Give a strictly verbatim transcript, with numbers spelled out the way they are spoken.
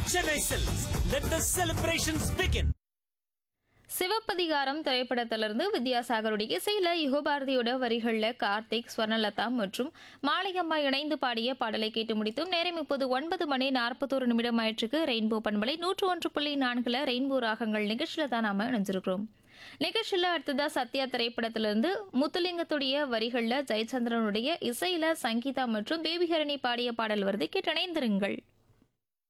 Chennai Silks. Let the celebrations begin. Sivappathigaram திரைப்படத்திலிருந்து வித்யாசாகருடைய இசையில யுகபாரதியோட வரிகள்ல கார்த்திக், ஸ்வர்ணலதா மற்றும் மாளிகம்மா இணைந்து பாடிய பாடலை கேட்டு முடித்தும் நேரம் இப்போது ஒன்பது மணி நாற்பத்தோரு நிமிடம் ஆயிற்றுக்கு ரெயின்போ பண்பலை நூற்று ஒன்று புள்ளி நான்குல ரெயின்போ ராகங்கள் நிகழ்ச்சியில தான் நாம இணைஞ்சிருக்கிறோம். நிகழ்ச்சியில அடுத்ததா சத்யா திரைப்படத்திலிருந்து முத்துலிங்கத்துடைய வரிகள்ல ஜெயச்சந்திரனுடைய இசையில சங்கீதா மற்றும் பேபிஹரணி பாடிய பாடல் வருது கேட்டு இணைந்திருங்கள்.